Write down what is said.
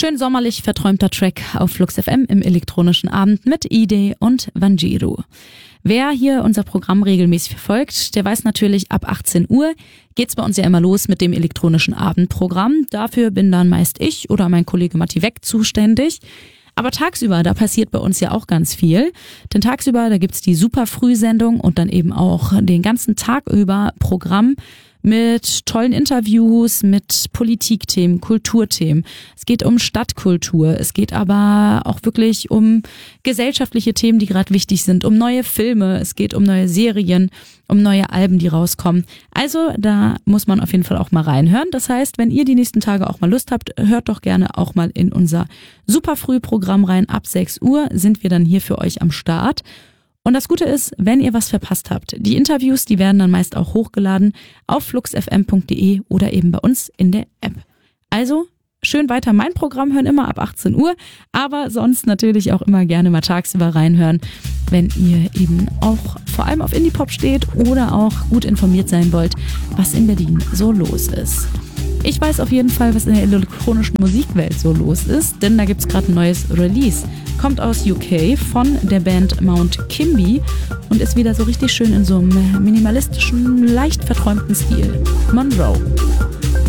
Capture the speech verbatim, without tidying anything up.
Schön sommerlich verträumter Track auf Flux F M im elektronischen Abend mit Ide und Wanjiru. Wer hier unser Programm regelmäßig verfolgt, der weiß natürlich, ab achtzehn Uhr geht's bei uns ja immer los mit dem elektronischen Abendprogramm. Dafür bin dann meist ich oder mein Kollege Matti Weck zuständig. Aber tagsüber, da passiert bei uns ja auch ganz viel. Denn tagsüber, da gibt's die super Frühsendung und dann eben auch den ganzen Tag über Programm mit tollen Interviews, mit Politikthemen, Kulturthemen. Es geht um Stadtkultur, es geht aber auch wirklich um gesellschaftliche Themen, die gerade wichtig sind, um neue Filme, es geht um neue Serien, um neue Alben, die rauskommen. Also da muss man auf jeden Fall auch mal reinhören. Das heißt, wenn ihr die nächsten Tage auch mal Lust habt, hört doch gerne auch mal in unser Superfrüh-Programm rein. Ab sechs Uhr sind wir dann hier für euch am Start. Und das Gute ist, wenn ihr was verpasst habt, die Interviews, die werden dann meist auch hochgeladen auf flux f m punkt d e oder eben bei uns in der App. Also schön weiter mein Programm hören, immer ab achtzehn Uhr, aber sonst natürlich auch immer gerne mal tagsüber reinhören, wenn ihr eben auch vor allem auf Indie-Pop steht oder auch gut informiert sein wollt, was in Berlin so los ist. Ich weiß auf jeden Fall, was in der elektronischen Musikwelt so los ist, denn da gibt's gerade ein neues Release. Kommt aus U K von der Band Mount Kimby und ist wieder so richtig schön in so einem minimalistischen, leicht verträumten Stil. Monroe.